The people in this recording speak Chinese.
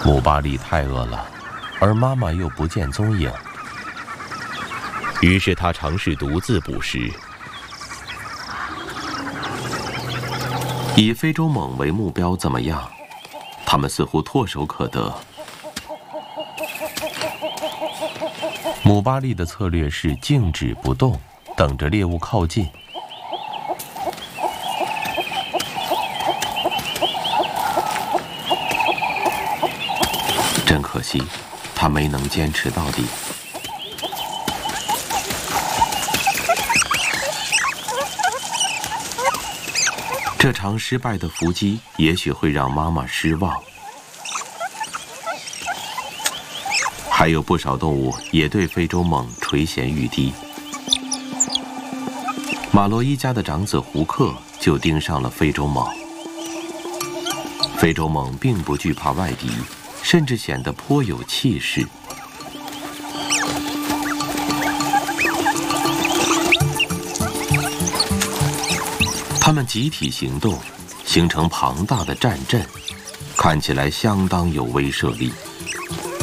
姆巴利太饿了，而妈妈又不见踪影，于是他尝试独自捕食。以非洲蠓为目标怎么样？他们似乎唾手可得。姆巴利的策略是静止不动，等着猎物靠近。真可惜，他没能坚持到底。这场失败的伏击也许会让妈妈失望。还有不少动物也对非洲蠓垂涎欲滴。马罗伊家的长子胡克就盯上了非洲蠓。非洲蠓并不惧怕外敌，甚至显得颇有气势。他们集体行动，形成庞大的战阵，看起来相当有威慑力。